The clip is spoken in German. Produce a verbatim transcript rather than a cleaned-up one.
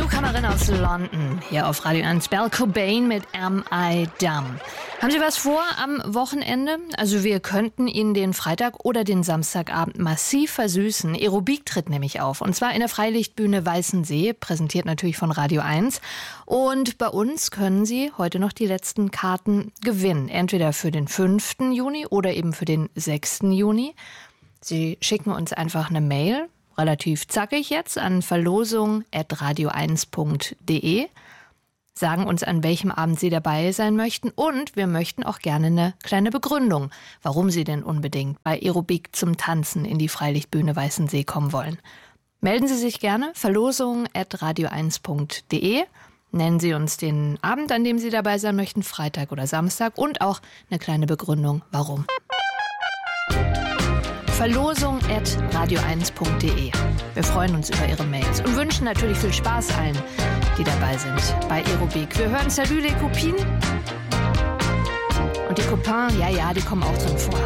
Newcomerin aus London, hier auf Radio eins. Belle Cobain mit Am I Dumb. Haben Sie was vor am Wochenende? Also wir könnten Ihnen den Freitag oder den Samstagabend massiv versüßen. Aerobik tritt nämlich auf. Und zwar in der Freilichtbühne Weißensee, präsentiert natürlich von Radio eins. Und bei uns können Sie heute noch die letzten Karten gewinnen. Entweder für den fünften Juni oder eben für den sechsten Juni. Sie schicken uns einfach eine Mail, relativ zackig jetzt, an verlosung at radio eins punkt de. Sagen uns, an welchem Abend Sie dabei sein möchten. Und wir möchten auch gerne eine kleine Begründung, warum Sie denn unbedingt bei Aerobik zum Tanzen in die Freilichtbühne Weißensee kommen wollen. Melden Sie sich gerne, verlosung at radio eins punkt de. Nennen Sie uns den Abend, an dem Sie dabei sein möchten, Freitag oder Samstag, und auch eine kleine Begründung, warum. verlosung at radio eins punkt de. Wir freuen uns über Ihre Mails und wünschen natürlich viel Spaß allen, die dabei sind bei Aerobik. Wir hören Salut les Copines. Und die Copains, ja, ja, die kommen auch drin vor.